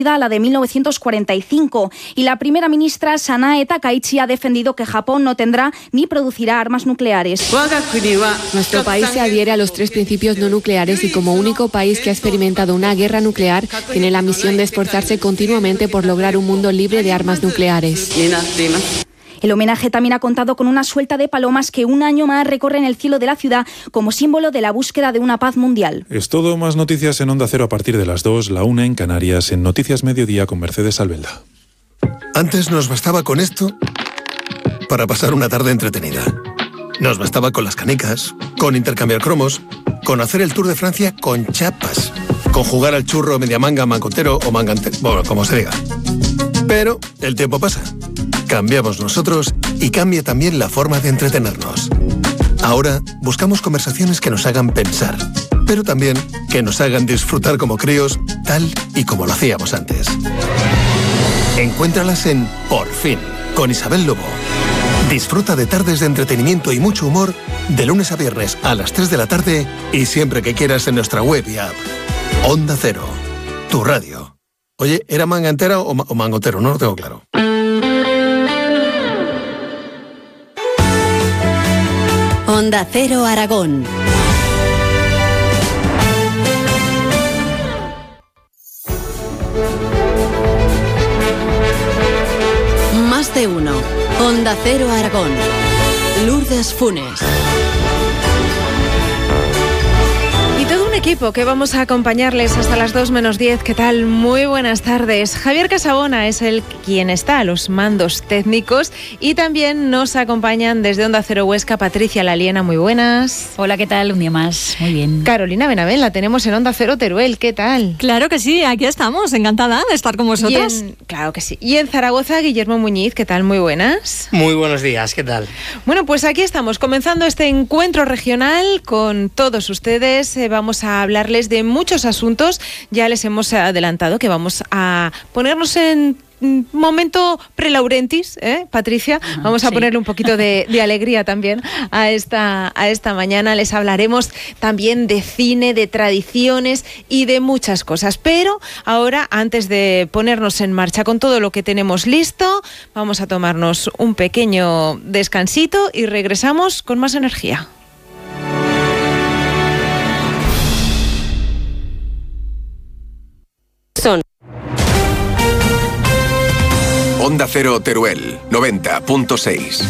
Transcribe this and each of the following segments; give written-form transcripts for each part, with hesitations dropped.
a la de 1945 y la primera ministra Sanae Takaichi ha defendido que Japón no tendrá ni producirá armas nucleares. Nuestro país se adhiere a los 3 principios no nucleares y como único país que ha experimentado una guerra nuclear tiene la misión de esforzarse continuamente por lograr un mundo libre de armas nucleares. El homenaje también ha contado con una suelta de palomas que un año más recorren el cielo de la ciudad como símbolo de la búsqueda de una paz mundial. Es todo, más noticias en Onda Cero a partir de las 2, la 1 en Canarias, en Noticias Mediodía con Mercedes Albelda. Antes nos bastaba con esto para pasar una tarde entretenida. Nos bastaba con las canicas, con intercambiar cromos, con hacer el Tour de Francia con chapas, con jugar al churro, media manga, mangotero o mangante, bueno, como se diga. Pero el tiempo pasa. Cambiamos nosotros y cambia también la forma de entretenernos. Ahora buscamos conversaciones que nos hagan pensar, pero también que nos hagan disfrutar como críos, tal y como lo hacíamos antes. Encuéntralas en Por Fin, con Isabel Lobo. Disfruta de tardes de entretenimiento y mucho humor de lunes a viernes a las 3 de la tarde y siempre que quieras en nuestra web y app. Onda Cero, tu radio. Oye, ¿era manga entera o mangotero? No lo tengo claro. Onda Cero Aragón. Más de uno. Onda Cero Aragón. Lourdes Funes. Y todo un equipo que vamos a acompañarles hasta las 2 menos 10. ¿Qué tal? Muy buenas tardes. Javier Casabona es quien está a los mandos técnicos y también nos acompañan desde Onda Cero Huesca Patricia Laliena. Muy buenas. Hola, ¿qué tal? Un día más. Muy bien. Carolina Benavent, la tenemos en Onda Cero Teruel. ¿Qué tal? Claro que sí, aquí estamos. Encantada de estar con vosotros. Claro que sí. Y en Zaragoza, Guillermo Muñiz. ¿Qué tal? Muy buenas. Muy buenos días. ¿Qué tal? Bueno, pues aquí estamos comenzando este encuentro regional con todos ustedes. Vamos a hablarles de muchos asuntos. Ya les hemos adelantado que vamos a ponernos en momento pre-Laurentis, Patricia. Vamos a ponerle un poquito de alegría también a esta mañana. Les hablaremos también de cine, de tradiciones y de muchas cosas. Pero ahora, antes de ponernos en marcha con todo lo que tenemos listo, vamos a tomarnos un pequeño descansito y regresamos con más energía. Onda Cero Teruel, 90.6.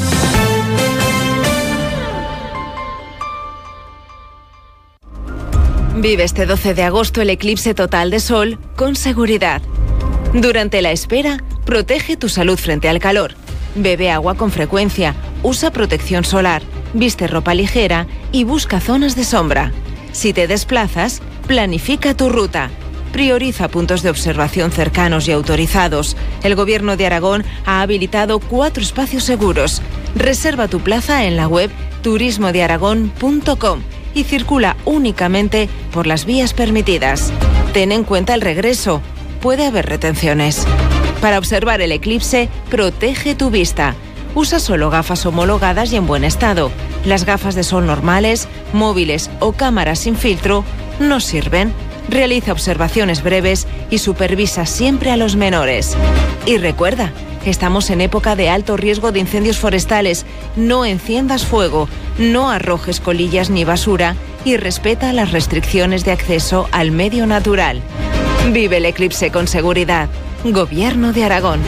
Vive este 12 de agosto el eclipse total de sol con seguridad. Durante la espera, protege tu salud frente al calor. Bebe agua con frecuencia, usa protección solar, viste ropa ligera y busca zonas de sombra. Si te desplazas, planifica tu ruta. Prioriza puntos de observación cercanos y autorizados. El Gobierno de Aragón ha habilitado 4 espacios seguros. Reserva tu plaza en la web turismodearagón.com y circula únicamente por las vías permitidas. Ten en cuenta el regreso. Puede haber retenciones. Para observar el eclipse, protege tu vista. Usa solo gafas homologadas y en buen estado. Las gafas de sol normales, móviles o cámaras sin filtro no sirven. Realiza observaciones breves y supervisa siempre a los menores. Y recuerda, estamos en época de alto riesgo de incendios forestales. No enciendas fuego, no arrojes colillas ni basura y respeta las restricciones de acceso al medio natural. Vive el eclipse con seguridad. Gobierno de Aragón.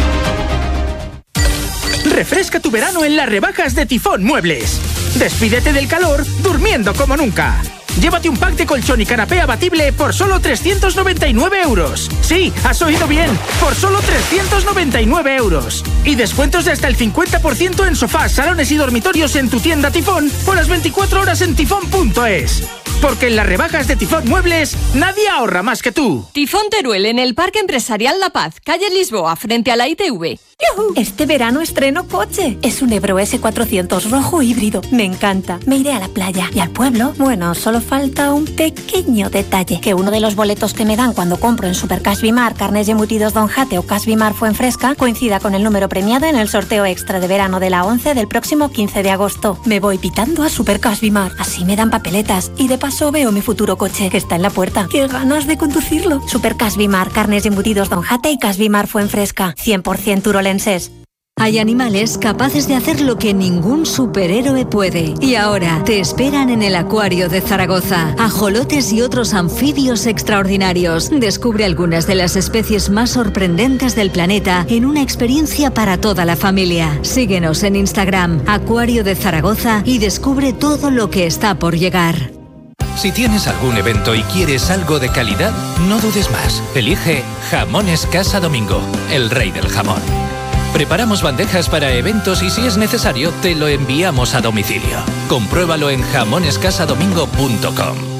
Refresca tu verano en las rebajas de Tifón Muebles. Despídete del calor durmiendo como nunca. Llévate un pack de colchón y canapé abatible por solo 399 euros. Sí, has oído bien, por solo 399 euros. Y descuentos de hasta el 50% en sofás, salones y dormitorios en tu tienda Tifón por las 24 horas en tifón.es. Porque en las rebajas de Tifón Muebles, nadie ahorra más que tú. Tifón Teruel, en el Parque Empresarial La Paz, calle Lisboa, frente a la ITV. ¡Yujú! Este verano estreno coche. Es un Ebro S400 rojo híbrido. Me encanta. Me iré a la playa y al pueblo. Bueno, solo falta un pequeño detalle. Que uno de los boletos que me dan cuando compro en Supercash Bimar, carnes y embutidos Don Jate o Cash Bimar Fuenfresca coincida con el número premiado en el sorteo extra de verano de la 11 del próximo 15 de agosto. Me voy pitando a Supercash Bimar. Así me dan papeletas y de paso veo mi futuro coche, que está en la puerta. ¡Qué ganas de conducirlo! Super Casbimar, carnes y embutidos Don Jate y Casbimar Fuenfresca, 100% turolenses. Hay animales capaces de hacer lo que ningún superhéroe puede. Y ahora te esperan en el Acuario de Zaragoza. Ajolotes y otros anfibios extraordinarios. Descubre algunas de las especies más sorprendentes del planeta en una experiencia para toda la familia. Síguenos en Instagram, Acuario de Zaragoza, y descubre todo lo que está por llegar. Si tienes algún evento y quieres algo de calidad, no dudes más. Elige Jamones Casa Domingo, el rey del jamón. Preparamos bandejas para eventos y si es necesario te lo enviamos a domicilio. Compruébalo en jamonescasadomingo.com.